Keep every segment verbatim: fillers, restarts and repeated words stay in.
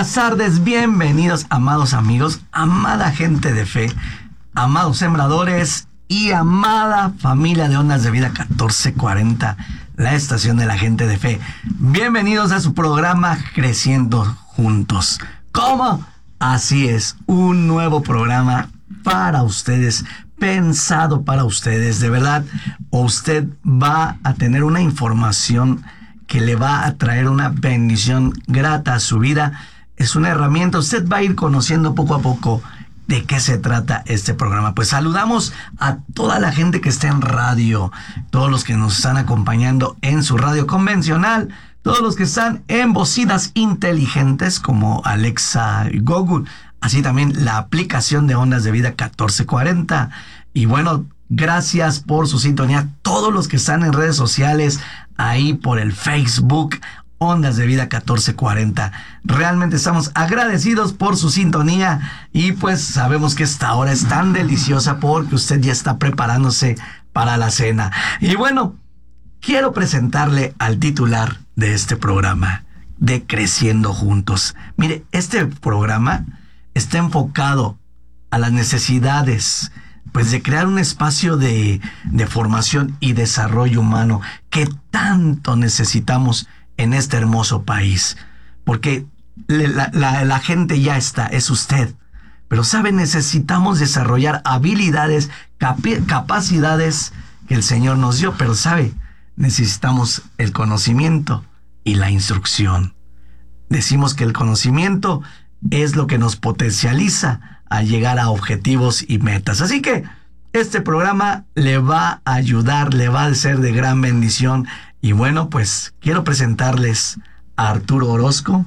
buenas tardes, bienvenidos, amados amigos, amada gente de fe, amados sembradores y amada familia de Ondas de Vida catorce cuarenta, la estación de la gente de fe. Bienvenidos a su programa Creciendo Juntos. ¿Cómo? Así es, un nuevo programa para ustedes, pensado para ustedes, de verdad. Usted va a tener una información que le va a traer una bendición grata a su vida. Es una herramienta, usted va a ir conociendo poco a poco de qué se trata este programa. Pues saludamos a toda la gente que está en radio, todos los que nos están acompañando en su radio convencional, todos los que están en bocinas inteligentes como Alexa y Google, así también la aplicación de Ondas de Vida catorce cuarenta. Y bueno, gracias por su sintonía. Todos los que están en redes sociales, ahí por el Facebook, Ondas de Vida catorce cuarenta. Realmente estamos agradecidos por su sintonía y pues sabemos que esta hora es tan deliciosa porque usted ya está preparándose para la cena. Y bueno, quiero presentarle al titular de este programa, de Creciendo Juntos. Mire, este programa está enfocado a las necesidades, pues de crear un espacio de, de formación y desarrollo humano que tanto necesitamos en este hermoso país. Porque la, la, la gente ya está, es usted. Pero sabe, necesitamos desarrollar habilidades, capi, capacidades que el Señor nos dio. Pero sabe, necesitamos el conocimiento y la instrucción. Decimos que el conocimiento es lo que nos potencializa a llegar a objetivos y metas. Así que este programa le va a ayudar, le va a ser de gran bendición. Y bueno, pues quiero presentarles a Arturo Orozco.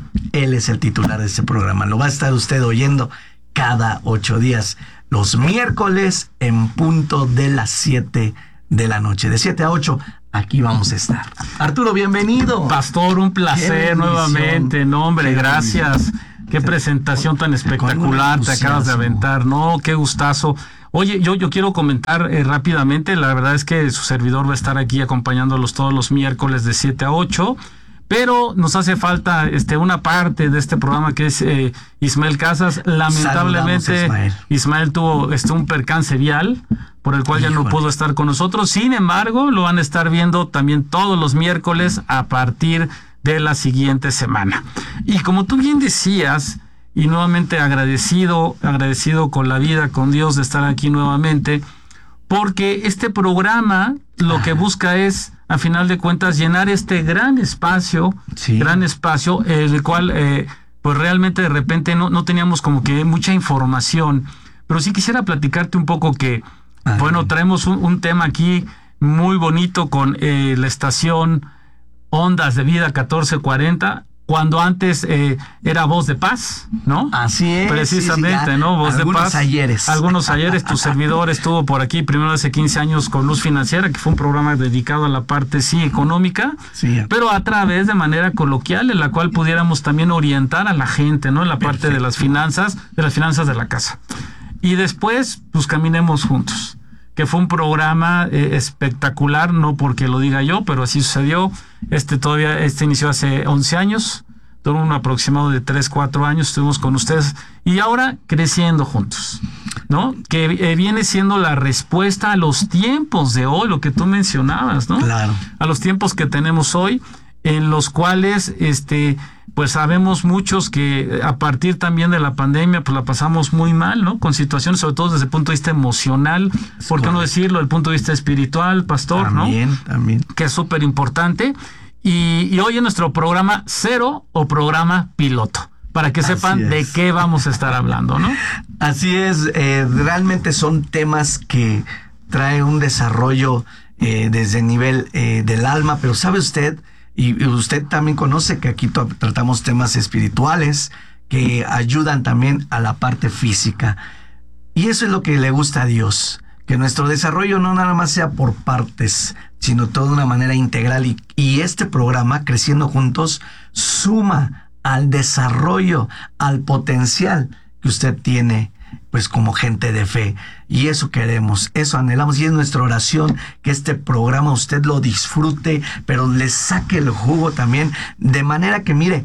Él es el titular de este programa. Lo va a estar usted oyendo cada ocho días, los miércoles en punto de las siete de la noche. De siete a ocho, aquí vamos a estar. Arturo, bienvenido. Pastor, un placer nuevamente. No, hombre, qué gracias. Qué presentación tan espectacular te acabas de aventar, ¿no? Qué gustazo. Oye, yo, yo quiero comentar eh, rápidamente, la verdad es que su servidor va a estar aquí acompañándolos todos los miércoles de siete a ocho, pero nos hace falta este una parte de este programa que es eh, Ismael Casas. Lamentablemente, Ismael. Ismael tuvo este, un percance vial, por el cual Híjole. ya no pudo estar con nosotros. Sin embargo, lo van a estar viendo también todos los miércoles a partir de la siguiente semana. Y como tú bien decías, y nuevamente agradecido, agradecido con la vida, con Dios de estar aquí nuevamente, porque este programa lo que busca es, a final de cuentas, llenar este gran espacio, sí. gran espacio, el cual, eh, pues realmente de repente no, no teníamos como que mucha información, pero sí quisiera platicarte un poco que, Ay. bueno, traemos un, un tema aquí muy bonito con eh, la estación Ondas de Vida catorce cuarenta, cuando antes eh, era Voz de Paz, ¿no? Así es. Precisamente, sí, sí, ¿no? Voz de Paz. Algunos ayeres. Algunos ayeres. Tu servidor estuvo por aquí primero hace quince años con Luz Financiera, que fue un programa dedicado a la parte, sí, económica, sí. pero a través de manera coloquial, en la cual pudiéramos también orientar a la gente, ¿no? En la parte Perfecto. de las finanzas, de las finanzas de la casa. Y después, pues caminemos juntos, que fue un programa eh, espectacular, no porque lo diga yo, pero así sucedió. Este todavía, este inició hace once años, duró un aproximado de tres, cuatro años, estuvimos con ustedes, y ahora Creciendo Juntos, ¿no? Que eh, viene siendo la respuesta a los tiempos de hoy, lo que tú mencionabas, ¿no? Claro. A los tiempos que tenemos hoy, en los cuales, este... pues sabemos muchos que a partir también de la pandemia pues la pasamos muy mal, ¿no? Con situaciones, sobre todo desde el punto de vista emocional, por qué no decirlo, desde el punto de vista espiritual, pastor, también, ¿no? También, también. Que es súper importante. Y, y hoy en nuestro programa cero o programa piloto, para que sepan de qué vamos a estar hablando, ¿no? Así es, eh, realmente son temas que traen un desarrollo eh, desde el nivel eh, del alma, pero ¿sabe usted? Y usted también conoce que aquí tratamos temas espirituales que ayudan también a la parte física. Y eso es lo que le gusta a Dios, que nuestro desarrollo no nada más sea por partes, sino todo de una manera integral. Y, y este programa, Creciendo Juntos, suma al desarrollo, al potencial que usted tiene, pues como gente de fe. Y eso queremos, eso anhelamos, y es nuestra oración que este programa usted lo disfrute, pero le saque el jugo también, de manera que, mire,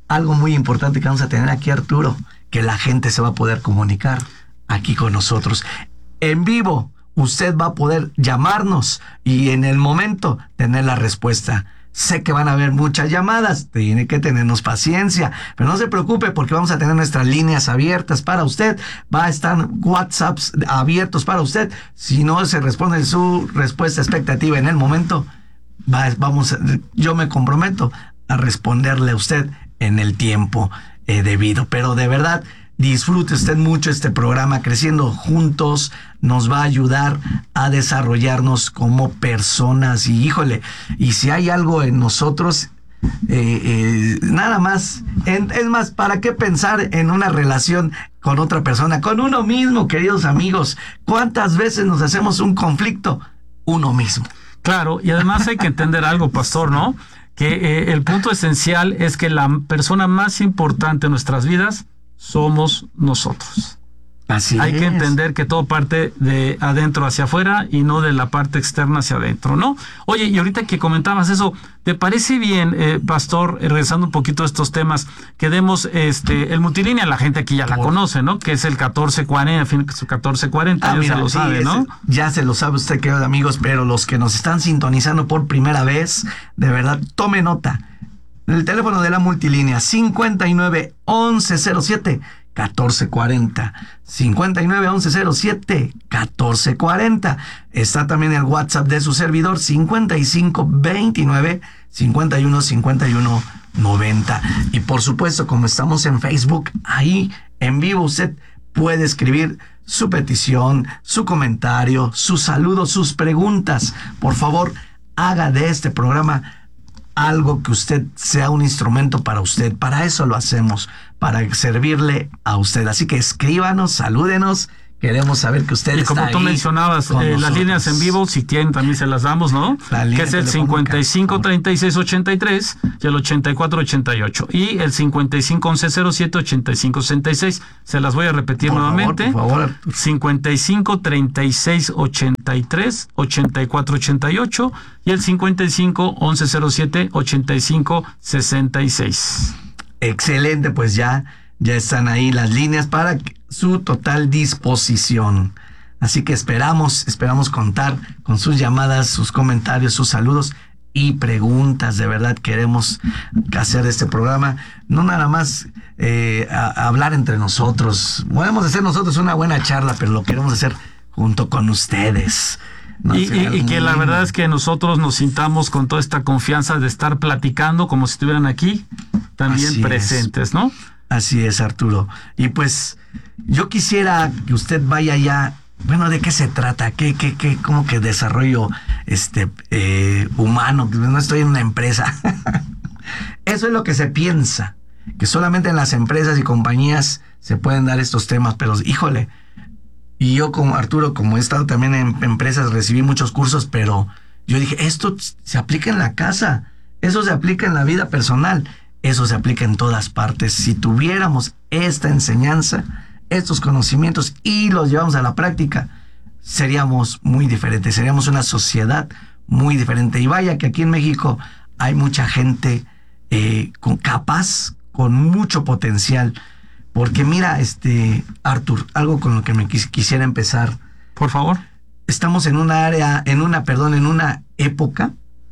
algo muy importante que vamos a tener aquí, Arturo, que la gente se va a poder comunicar aquí con nosotros. En vivo, usted va a poder llamarnos y en el momento tener la respuesta. Sé que van a haber muchas llamadas, tiene que tenernos paciencia, pero no se preocupe porque vamos a tener nuestras líneas abiertas para usted, va a estar WhatsApps abiertos para usted. Si no se responde su respuesta expectativa en el momento, va, vamos, yo me comprometo a responderle a usted en el tiempo eh, debido. Pero de verdad, disfrute usted mucho este programa. Creciendo Juntos nos va a ayudar a desarrollarnos como personas. Y híjole, y si hay algo en nosotros, eh, eh, nada más, en, es más, ¿para qué pensar en una relación con otra persona? Con uno mismo, queridos amigos. ¿Cuántas veces nos hacemos un conflicto? Uno mismo. Claro, y además hay que entender algo, pastor, ¿no? Que eh, el punto esencial es que la persona más importante en nuestras vidas somos nosotros. Así Hay es. que entender que todo parte de adentro hacia afuera y no de la parte externa hacia adentro, ¿no? Oye, y ahorita que comentabas eso, ¿te parece bien, eh, pastor, eh, regresando un poquito a estos temas, que demos este el multilínea? La gente aquí ya la conoce, ¿no? Que es el catorce cuarenta, en fin, catorce cuarenta, Ah, ya mira, se lo sí, sabe, ¿no? ese, ya se lo sabe usted, queridos amigos, pero los que nos están sintonizando por primera vez, de verdad, tome nota. El teléfono de la multilínea, cincuenta y nueve, once cero siete, catorce cuarenta. cincuenta y nueve, once cero siete, catorce cuarenta. Está también el WhatsApp de su servidor, cincuenta y cinco, veintinueve, cincuenta y uno, cincuenta y uno, noventa. Y por supuesto, como estamos en Facebook, ahí en vivo usted puede escribir su petición, su comentario, su saludo, sus preguntas. Por favor, haga de este programa algo que usted sea un instrumento para usted. Para eso lo hacemos, para servirle a usted. Así que escríbanos, salúdenos. Queremos saber que usted y está como tú ahí mencionabas, eh, las líneas en vivo, si tienen, también se las damos, ¿no? Que es el cincuenta y cinco, treinta y seis, ochenta y tres y el ochenta y cuatro, ochenta y ocho. Y el cincuenta y cinco, once cero siete, ochenta y cinco, sesenta y seis. Se las voy a repetir por nuevamente. Favor, por favor. cincuenta y cinco, treinta y seis, ochenta y tres, ochenta y cuatro, ochenta y ocho. Y el cincuenta y cinco, once cero siete, ochenta y cinco, sesenta y seis. Excelente, pues ya, ya están ahí las líneas para su total disposición. Así que esperamos, esperamos contar con sus llamadas, sus comentarios, sus saludos y preguntas. De verdad queremos hacer este programa, no nada más eh, a, a hablar entre nosotros. Podemos hacer nosotros una buena charla, pero lo queremos hacer junto con ustedes. No, y, y, y que la verdad es que nosotros nos sintamos con toda esta confianza de estar platicando como si estuvieran aquí, también Así presentes, es. ¿no? Así es, Arturo. Y pues yo quisiera que usted vaya ya. Bueno, ¿de qué se trata? ¿Qué, qué, qué, cómo que desarrollo este eh, humano? No estoy en una empresa. Eso es lo que se piensa, que solamente en las empresas y compañías se pueden dar estos temas, pero híjole, y yo como Arturo, como he estado también en empresas, recibí muchos cursos, pero yo dije, esto se aplica en la casa, eso se aplica en la vida personal, eso se aplica en todas partes. Si tuviéramos esta enseñanza, estos conocimientos y los llevamos a la práctica, seríamos muy diferentes, seríamos una sociedad muy diferente. Y vaya que aquí en México hay mucha gente eh, con capaz, con mucho potencial. Porque mira, este Artur, algo con lo que me quis, quisiera empezar. Por favor. Estamos en una área, en una, perdón, en una época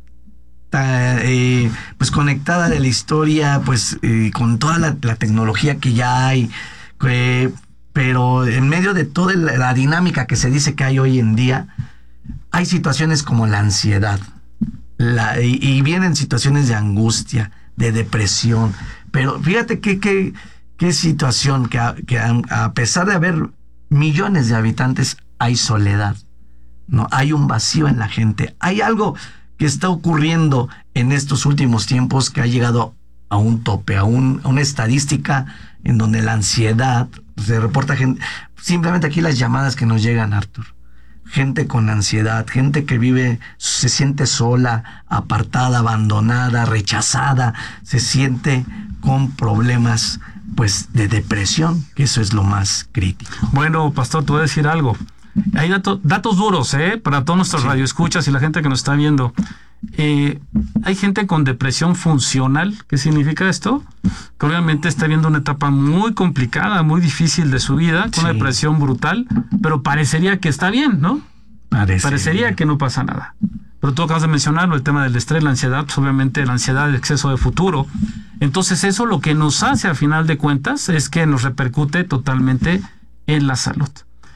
eh, pues conectada de la historia, pues eh, con toda la, la tecnología que ya hay, eh, pero en medio de toda la, la dinámica que se dice que hay hoy en día, hay situaciones como la ansiedad, la, y, y vienen situaciones de angustia, de depresión, pero fíjate que, que qué situación, que, a, que a, a pesar de haber millones de habitantes, hay soledad, ¿no? Hay un vacío en la gente, hay algo que está ocurriendo en estos últimos tiempos que ha llegado a un tope, a, un, a una estadística en donde la ansiedad, se reporta gente, simplemente aquí las llamadas que nos llegan, Artur, gente con ansiedad, gente que vive, se siente sola, apartada, abandonada, rechazada, se siente con problemas pues de depresión, que eso es lo más crítico. Bueno, pastor, te voy a decir algo. Hay dato, datos duros, ¿eh? Para todos nuestros sí. radioescuchas y la gente que nos está viendo. Eh, hay gente con depresión funcional. ¿Qué significa esto? que obviamente está viendo una etapa muy complicada, muy difícil de su vida, con sí. una depresión brutal, pero parecería que está bien, ¿no? Parece. Parecería que no pasa nada. Pero tú acabas de mencionarlo, el tema del estrés, la ansiedad, pues obviamente la ansiedad, el exceso de futuro. Entonces eso lo que nos hace a final de cuentas es que nos repercute totalmente en la salud.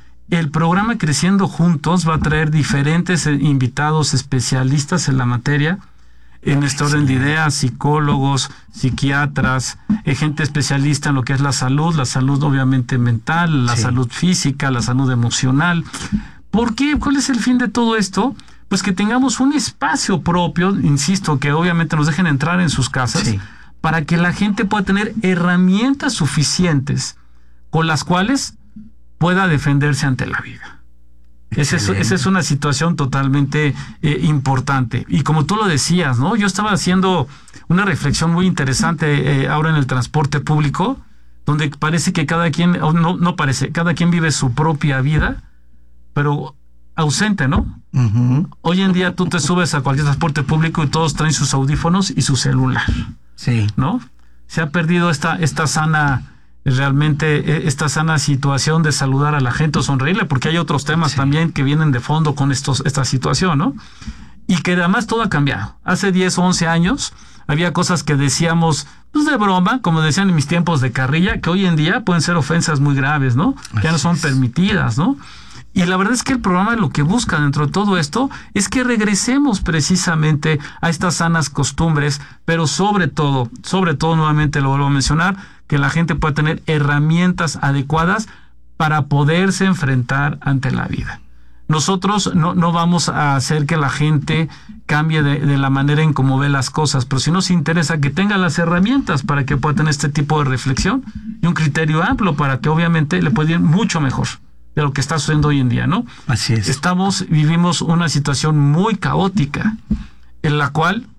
El programa Creciendo Juntos va a traer diferentes invitados especialistas en la materia, en este orden de ideas, psicólogos, psiquiatras, gente especialista en lo que es la salud, la salud obviamente mental, la sí. salud física, la salud emocional. ¿Por qué? ¿Cuál es el fin de todo esto? Pues que tengamos un espacio propio, insisto, que obviamente nos dejen entrar en sus casas, sí. para que la gente pueda tener herramientas suficientes con las cuales pueda defenderse ante la vida. Esa es, esa es una situación totalmente eh, importante. Y como tú lo decías, ¿no? Yo estaba haciendo una reflexión muy interesante eh, ahora en el transporte público, donde parece que cada quien, no, no parece, cada quien vive su propia vida, pero ausente, ¿no? Uh-huh. Hoy en día tú te subes a cualquier transporte público y todos traen sus audífonos y su celular. Sí. ¿No? Se ha perdido esta, esta sana... realmente esta sana situación de saludar a la gente o sonreírle, porque hay otros temas sí. también que vienen de fondo con estos, esta situación, ¿no? Y que además todo ha cambiado. Hace diez o once años había cosas que decíamos pues de broma, como decían en mis tiempos de carrilla, que hoy en día pueden ser ofensas muy graves, ¿no? Así ya no son es. permitidas, ¿no? Y la verdad es que el programa lo que busca dentro de todo esto es que regresemos precisamente a estas sanas costumbres, pero sobre todo, sobre todo nuevamente lo vuelvo a mencionar, que la gente pueda tener herramientas adecuadas para poderse enfrentar ante la vida. Nosotros no, no vamos a hacer que la gente cambie de, de la manera en cómo ve las cosas, pero sí nos interesa que tenga las herramientas para que pueda tener este tipo de reflexión y un criterio amplio para que obviamente le pueda ir mucho mejor de lo que está sucediendo hoy en día, ¿no? Así es. Estamos, vivimos una situación muy caótica en la cual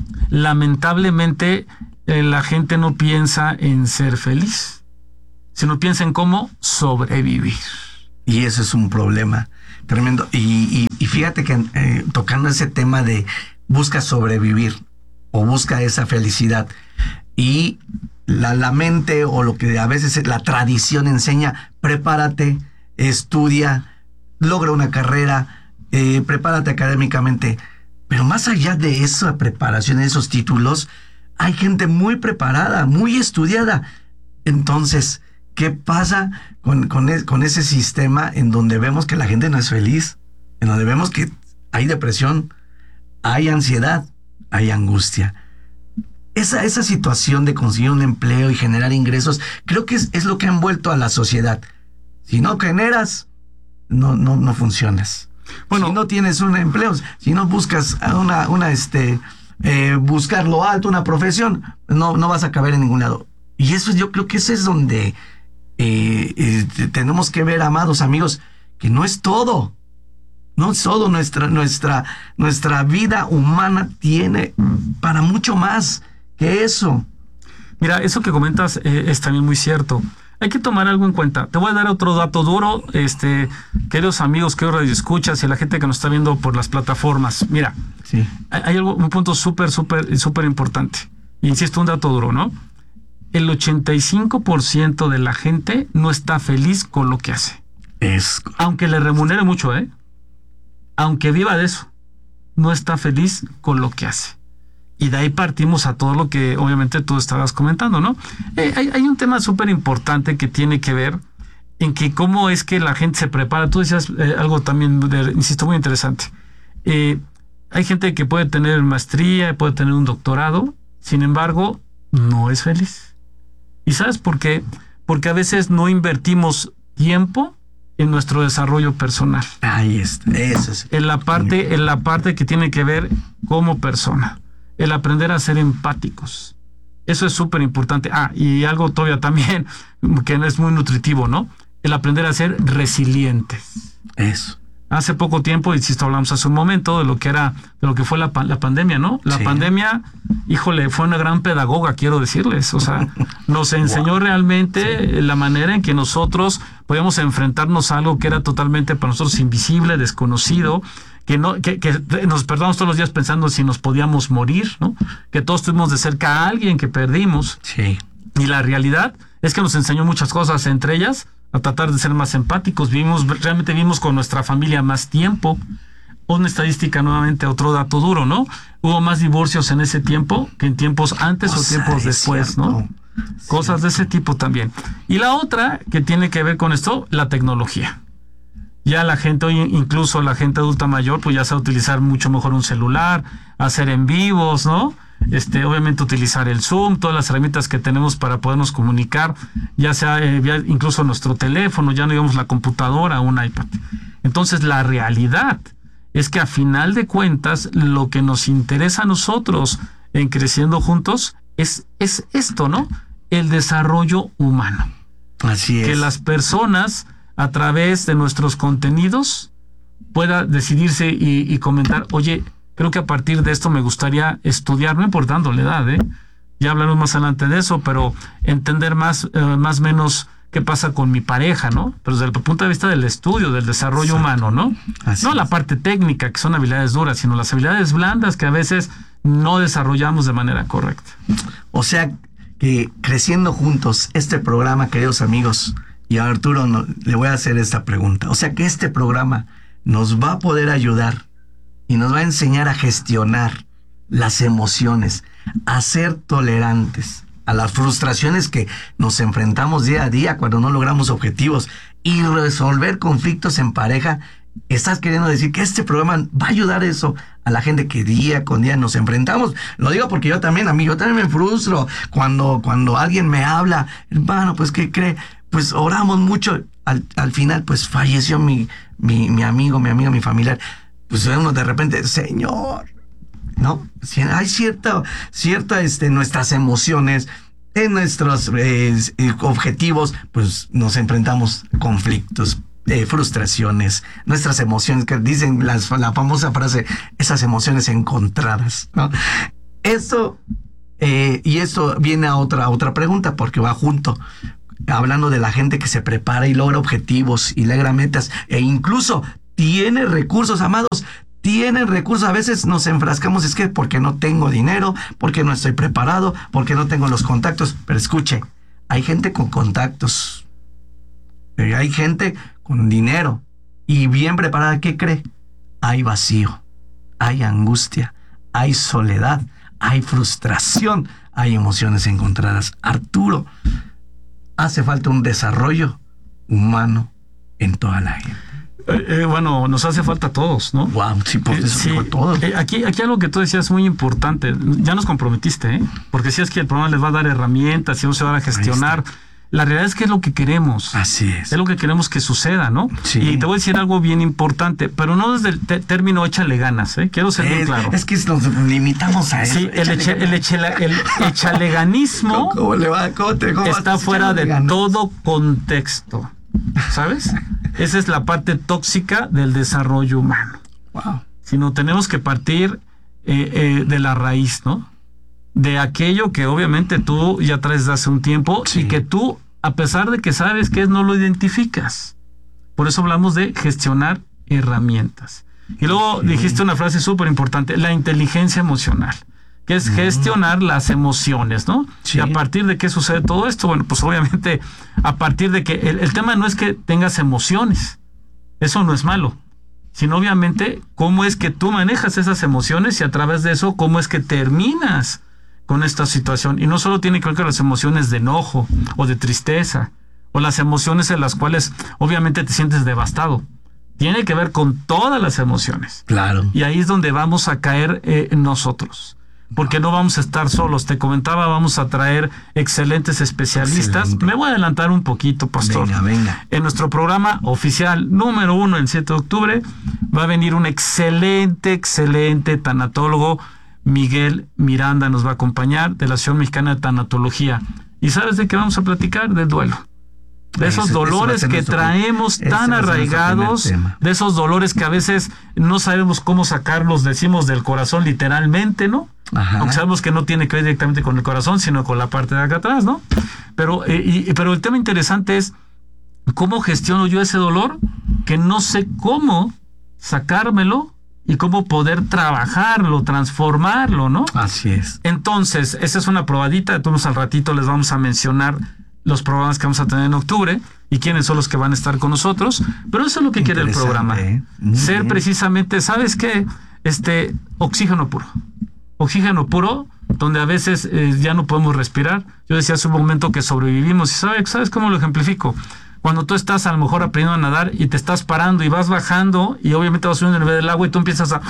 lamentablemente eh, la gente no piensa en ser feliz, sino piensa en cómo sobrevivir. Y eso es un problema tremendo. Y, y, y fíjate que eh, tocando ese tema de busca sobrevivir o busca esa felicidad y la, la mente o lo que a veces la tradición enseña, prepárate, estudia, logra una carrera, eh, prepárate académicamente. Pero más allá de esa preparación, de esos títulos, hay gente muy preparada, muy estudiada. Entonces, ¿qué pasa con, con, es, con ese sistema en donde vemos que la gente no es feliz? En donde vemos que hay depresión, hay ansiedad, hay angustia. Esa, esa situación de conseguir un empleo y generar ingresos, creo que es, es lo que ha envuelto a la sociedad. Si no generas, no, no, no funcionas. Bueno, si no tienes un empleo, si no buscas una, una este, eh, buscar lo alto, una profesión, no, no vas a caber en ningún lado. Y eso yo creo que ese es donde eh, eh, tenemos que ver, amados amigos, que no es todo. No es todo. Nuestra, nuestra, nuestra vida humana tiene para mucho más que eso. Mira, eso que comentas eh, es también muy cierto. Hay que tomar algo en cuenta. Te voy a dar otro dato duro, este, queridos amigos, queridos radioescuchas y la gente que nos está viendo por las plataformas. Mira, sí. hay, hay algo, un punto súper, súper, súper importante. Insisto, un dato duro, ¿no? El ochenta y cinco por ciento de la gente no está feliz con lo que hace. Es... Aunque le remunere mucho, ¿eh? Aunque viva de eso, no está feliz con lo que hace. Y de ahí partimos a todo lo que obviamente tú estabas comentando, ¿no? Eh, hay, hay un tema súper importante que tiene que ver en que cómo es que la gente se prepara. Tú decías eh, algo también, de, insisto, muy interesante. Eh, hay gente que puede tener maestría, puede tener un doctorado, sin embargo, no es feliz. ¿Y sabes por qué? Porque a veces no invertimos tiempo en nuestro desarrollo personal. Ahí está, eso es. En la parte, en la parte que tiene que ver como persona. El aprender a ser empáticos. Eso es súper importante. Ah, y algo todavía también que es muy nutritivo, ¿no? El aprender a ser resilientes. Eso. Hace poco tiempo, insisto, hablamos hace un momento de lo que era, de lo que fue la, la pandemia, ¿no? La sí. pandemia, híjole, fue una gran pedagoga, quiero decirles. O sea, nos enseñó wow. realmente sí. la manera en que nosotros podíamos enfrentarnos a algo que era totalmente para nosotros invisible, desconocido, que no, que, que nos perdamos todos los días pensando si nos podíamos morir, ¿no? Que todos tuvimos de cerca a alguien que perdimos. Sí. Y la realidad es que nos enseñó muchas cosas, entre ellas a tratar de ser más empáticos. Vivimos, realmente vivimos con nuestra familia más tiempo. Una estadística, nuevamente, otro dato duro, ¿no? Hubo más divorcios en ese tiempo que en tiempos antes o, o sea, tiempos después, cierto. ¿no? Sí. Cosas de ese tipo también. Y la otra que tiene que ver con esto, la tecnología. Ya la gente hoy, incluso la gente adulta mayor, pues ya sabe utilizar mucho mejor un celular, hacer en vivos, ¿no? Este, obviamente utilizar el Zoom, todas las herramientas que tenemos para podernos comunicar, ya sea eh, ya incluso nuestro teléfono, ya no digamos la computadora o un iPad. Entonces la realidad es que a final de cuentas lo que nos interesa a nosotros en Creciendo Juntos es, es esto, ¿no? El desarrollo humano. Así es. Que las personas a través de nuestros contenidos pueda decidirse y, y comentar, oye, creo que a partir de esto me gustaría estudiar, no importando la edad, ¿eh? Ya hablaremos más adelante de eso, pero entender más, eh, más o menos qué pasa con mi pareja, ¿no? Pero desde el punto de vista del estudio, del desarrollo Exacto. humano, ¿no? Así no es. La parte técnica, que son habilidades duras, sino las habilidades blandas que a veces no desarrollamos de manera correcta. O sea, que Creciendo Juntos, este programa, queridos amigos, y a Arturo no, le voy a hacer esta pregunta. O sea, que este programa nos va a poder ayudar y nos va a enseñar a gestionar las emociones, a ser tolerantes a las frustraciones que nos enfrentamos día a día cuando no logramos objetivos y resolver conflictos en pareja. Estás queriendo decir que este programa va a ayudar eso a la gente que día con día nos enfrentamos. Lo digo porque yo también, amigo, yo también me frustro cuando, cuando alguien me habla. Hermano, pues, ¿qué cree? Pues oramos mucho. Al, al final, pues, falleció mi, mi, mi amigo, mi amigo, mi familiar. Pues vemos de repente, Señor, ¿no? Hay cierta, cierta, este, nuestras emociones, en nuestros eh, objetivos, pues nos enfrentamos a conflictos, eh, frustraciones, nuestras emociones, que dicen las, la famosa frase, esas emociones encontradas, ¿no? Esto, eh, y esto viene a otra, a otra pregunta, porque va junto, hablando de la gente que se prepara y logra objetivos y logra metas, e incluso tiene recursos, amados, tienen recursos. A veces nos enfrascamos, es que porque no tengo dinero, porque no estoy preparado, porque no tengo los contactos. Pero escuche, hay gente con contactos, hay gente con dinero y bien preparada. ¿Qué cree? Hay vacío, hay angustia, hay soledad, hay frustración, hay emociones encontradas. Arturo, hace falta un desarrollo humano en toda la gente. Eh, eh, bueno, nos hace falta a todos, ¿no? Wow, sí, por eso eh, sí. dijo todos. Eh, aquí, aquí algo que tú decías es muy importante. Ya nos comprometiste, ¿eh? Porque si es que el programa les va a dar herramientas, si no se van a gestionar. La realidad es que es lo que queremos. Así es. Es lo que queremos que suceda, ¿no? Sí. Y te voy a decir algo bien importante, pero no desde el te- término échale ganas, ¿eh? Quiero ser es, bien claro. Es que nos limitamos a eso. Sí, el, eche, el, echela, el echaleganismo ¿Cómo, cómo le va? ¿Cómo te, cómo está fuera de ganas? Todo contexto, ¿sabes? Esa es la parte tóxica del desarrollo humano. Wow. Sino tenemos que partir eh, eh, de la raíz, ¿no? De aquello que obviamente tú ya traes de hace un tiempo, sí, y que tú, a pesar de que sabes qué es, no lo identificas. Por eso hablamos de gestionar herramientas. Y luego sí, dijiste una frase súper importante, la inteligencia emocional, que es gestionar mm. las emociones, ¿no? Sí. Y a partir de qué sucede todo esto, bueno, pues obviamente a partir de que el, el tema no es que tengas emociones, eso no es malo, sino obviamente cómo es que tú manejas esas emociones y a través de eso cómo es que terminas con esta situación. Y no solo tiene que ver con las emociones de enojo o de tristeza o las emociones en las cuales obviamente te sientes devastado. Tiene que ver con todas las emociones. Claro. Y ahí es donde vamos a caer eh, nosotros. Porque no vamos a estar solos. Te comentaba, vamos a traer excelentes especialistas. Excelente. Me voy a adelantar un poquito, pastor. Venga, venga. En nuestro programa oficial número uno, el siete de octubre, va a venir un excelente, excelente tanatólogo. Miguel Miranda nos va a acompañar, de la Asociación Mexicana de Tanatología. ¿Y sabes de qué vamos a platicar? Del duelo. De esos ese, dolores que traemos tan arraigados, de esos dolores que a veces no sabemos cómo sacarlos, decimos del corazón literalmente, ¿no? Ajá. Aunque sabemos que no tiene que ver directamente con el corazón, sino con la parte de acá atrás, ¿no? Pero, eh, y, pero el tema interesante es cómo gestiono yo ese dolor que no sé cómo sacármelo y cómo poder trabajarlo, transformarlo, ¿no? Así es. Entonces, esa es una probadita. Todos al ratito les vamos a mencionar los programas que vamos a tener en octubre y quiénes son los que van a estar con nosotros. Pero eso es lo que quiere el programa. ¿eh? Ser bien. Precisamente, ¿sabes qué? Este, oxígeno puro. Oxígeno puro, donde a veces eh, ya no podemos respirar. Yo decía hace un momento que sobrevivimos. ¿Y sabes, ¿sabes cómo lo ejemplifico? Cuando tú estás a lo mejor aprendiendo a nadar y te estás parando y vas bajando y obviamente vas subiendo el nivel del agua y tú empiezas a,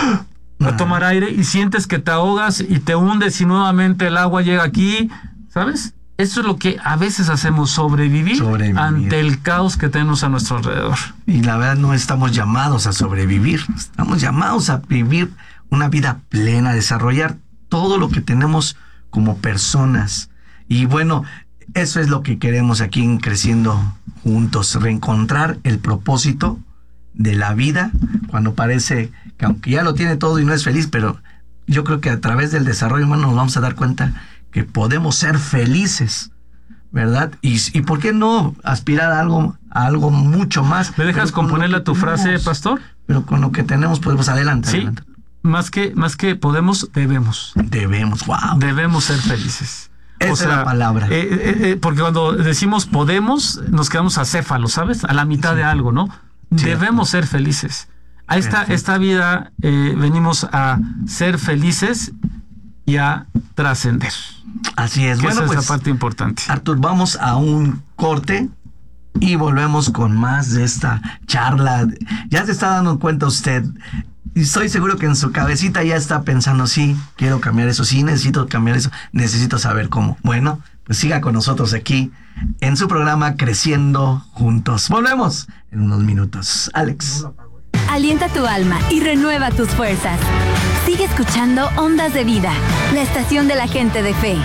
a tomar aire y sientes que te ahogas y te hundes y nuevamente el agua llega aquí, ¿sabes? Eso es lo que a veces hacemos, sobrevivir, sobrevivir ante el caos que tenemos a nuestro alrededor. Y la verdad no estamos llamados a sobrevivir, estamos llamados a vivir una vida plena, desarrollar todo lo que tenemos como personas. Y bueno, eso es lo que queremos aquí en Creciendo Juntos, reencontrar el propósito de la vida cuando parece que aunque ya lo tiene todo y no es feliz, pero yo creo que a través del desarrollo humano nos vamos a dar cuenta que podemos ser felices, ¿verdad? Y, y ¿por qué no aspirar a algo, a algo mucho más? ¿Me dejas componerle a tu tenemos, frase, pastor? Pero con lo que tenemos podemos adelante. Sí, adelante. Más que, más que podemos, debemos. Debemos, wow. Debemos ser felices. Esa o sea, es la palabra. Eh, eh, eh, porque cuando decimos podemos, nos quedamos acéfalos, ¿sabes? A la mitad sí. de algo, ¿no? Cierto. Debemos ser felices. A esta, esta vida eh, venimos a ser felices y a trascender. Así es. Bueno, esa pues, es esa parte importante. Artur, vamos a un corte y volvemos con más de esta charla. Ya se está dando cuenta usted. Y estoy seguro que en su cabecita ya está pensando, sí, quiero cambiar eso, sí, necesito cambiar eso, necesito saber cómo. Bueno, pues siga con nosotros aquí en su programa Creciendo Juntos. Volvemos en unos minutos. Alex. Alienta tu alma y renueva tus fuerzas. Sigue escuchando Ondas de Vida, la estación de la gente de fe.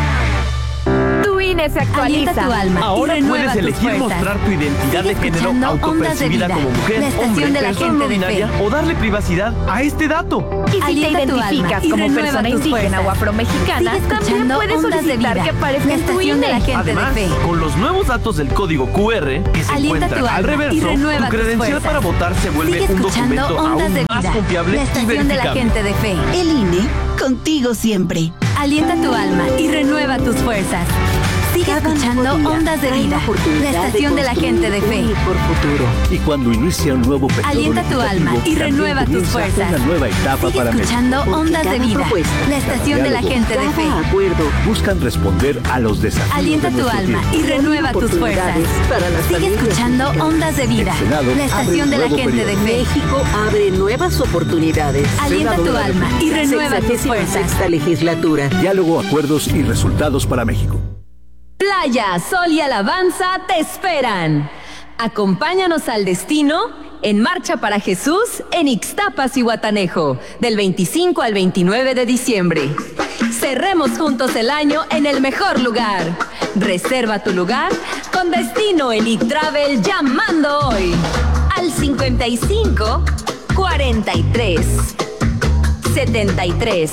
Tu I N E se actualiza. Alienta tu alma Ahora y renueva puedes tus elegir fuerzas. mostrar tu identidad Sigue de género escuchando Ondas de autopercibida Vida, como mujer, la estación hombre, de la persona gente no de binaria, fe. o darle privacidad a este dato. Y si te Alienta tu alma identificas y como renueva persona tus indígena fuerzas. o afromexicana, Sigue también escuchando puedes Ondas de solicitar Vida, que aparezca la en tu estación de la I N E. gente Además, de fe. con los nuevos datos del código Q R que se Alienta tu encuentra al alma y reverso, renueva tu tus credencial fuerzas. para votar se vuelve Sigue un escuchando documento Ondas de aún más Vida, confiable la y estación de la verificable. gente de fe. El I N E, contigo siempre. Alienta tu alma y renueva tus fuerzas. Sigue Cada escuchando nuevo día Ondas de trae Vida, la oportunidad la estación de la construir gente de fe. un mejor futuro. Y cuando inicia un nuevo periodo Alienta tu legislativo, alma y también renueva tus comienza fuerzas. una nueva etapa Sigue para México. escuchando Porque Ondas de cada Vida, propuesta, la estación de la diálogo, gente de fe. Cada acuerdo Buscan responder a los desafíos Alienta de tu nuestro alma tiempo. y renueva tus fuerzas. oportunidades para las Sigue familias escuchando mexicanas. Ondas de Vida, El Senado la estación abre de la un nuevo gente de fe. México abre nuevas oportunidades. Alienta tu alma y renueva tus fuerzas. Sexta legislatura. Diálogo, acuerdos y resultados para México. Playa, sol y alabanza te esperan. Acompáñanos al destino en Marcha para Jesús en Ixtapas y Guatanejo, del veinticinco al veintinueve de diciembre. Cerremos juntos el año en el mejor lugar. Reserva tu lugar con destino en iTravel llamando hoy al cincuenta y cinco, cuarenta y tres, setenta y tres,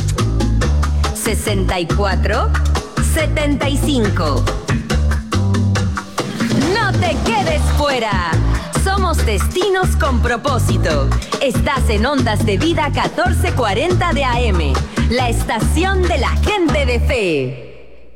sesenta y cuatro, setenta y cinco. No te quedes fuera. Somos Destinos con Propósito. Estás en Ondas de Vida catorce cuarenta de A M, la estación de la gente de fe.